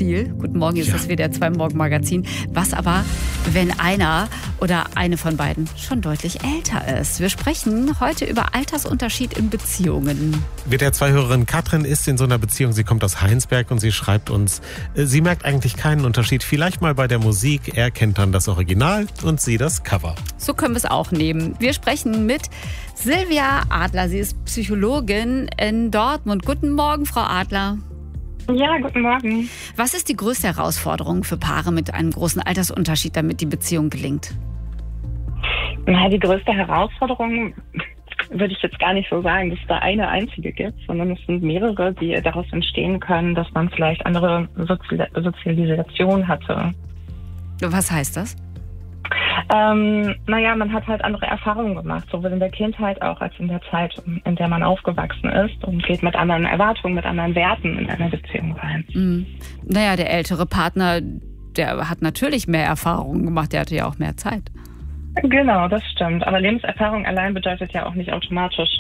Ziel. Guten Morgen, ist das WDR 2 Morgenmagazin. Was aber, wenn einer oder eine von beiden schon deutlich älter ist? Wir sprechen heute über Altersunterschied in Beziehungen. WDR 2-Hörerin Katrin ist in so einer Beziehung. Sie kommt aus Heinsberg und sie schreibt uns, sie merkt eigentlich keinen Unterschied. Vielleicht mal bei der Musik. Er kennt dann das Original und sie das Cover. So können wir es auch nehmen. Wir sprechen mit Silvia Adler. Sie ist Psychologin in Dortmund. Guten Morgen, Frau Adler. Ja, guten Morgen. Was ist die größte Herausforderung für Paare mit einem großen Altersunterschied, damit die Beziehung gelingt? Na, die größte Herausforderung würde ich jetzt gar nicht so sagen, dass es da eine einzige gibt, sondern es sind mehrere, die daraus entstehen können, dass man vielleicht andere Sozialisation hatte. Was heißt das? Man hat halt andere Erfahrungen gemacht, sowohl in der Kindheit auch als in der Zeit, in der man aufgewachsen ist, und geht mit anderen Erwartungen, mit anderen Werten in eine Beziehung rein. Naja, der ältere Partner, der hat natürlich mehr Erfahrungen gemacht, der hatte ja auch mehr Zeit. Genau, das stimmt. Aber Lebenserfahrung allein bedeutet ja auch nicht automatisch,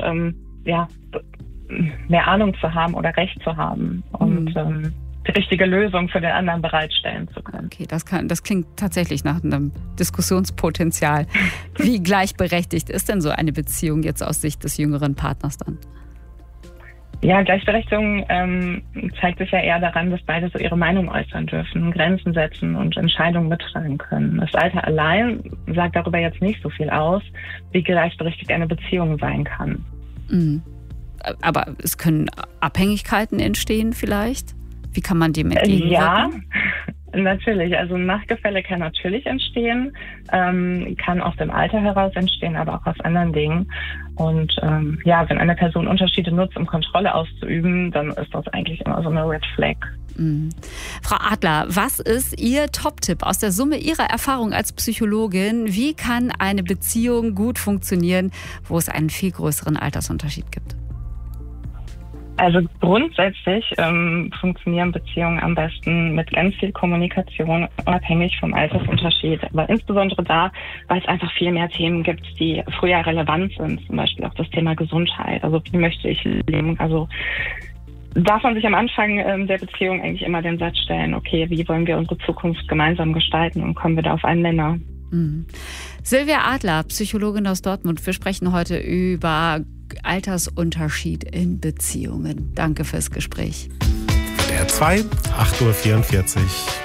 mehr Ahnung zu haben oder Recht zu haben und die richtige Lösung für den anderen bereitstellen zu können. Okay, das klingt tatsächlich nach einem Diskussionspotenzial. Wie gleichberechtigt ist denn so eine Beziehung jetzt aus Sicht des jüngeren Partners dann? Ja, Gleichberechtigung zeigt sich ja eher daran, dass beide so ihre Meinung äußern dürfen, Grenzen setzen und Entscheidungen mittragen können. Das Alter allein sagt darüber jetzt nicht so viel aus, wie gleichberechtigt eine Beziehung sein kann. Aber es können Abhängigkeiten entstehen vielleicht? Wie kann man dem entgegenwirken? Ja, natürlich. Also ein Machtgefälle kann natürlich entstehen, kann aus dem Alter heraus entstehen, aber auch aus anderen Dingen. Und wenn eine Person Unterschiede nutzt, um Kontrolle auszuüben, dann ist das eigentlich immer so eine Red Flag. Frau Adler, was ist Ihr Top-Tipp aus der Summe Ihrer Erfahrung als Psychologin? Wie kann eine Beziehung gut funktionieren, wo es einen viel größeren Altersunterschied gibt? Also grundsätzlich funktionieren Beziehungen am besten mit ganz viel Kommunikation, unabhängig vom Altersunterschied. Aber insbesondere da, weil es einfach viel mehr Themen gibt, die früher relevant sind. Zum Beispiel auch das Thema Gesundheit. Also wie möchte ich leben? Also darf man sich am Anfang der Beziehung eigentlich immer den Satz stellen, okay, wie wollen wir unsere Zukunft gemeinsam gestalten und kommen wir da auf einen Nenner? Silvia Adler, Psychologin aus Dortmund. Wir sprechen heute über Altersunterschied in Beziehungen. Danke fürs Gespräch. WDR 2, 8:44 Uhr.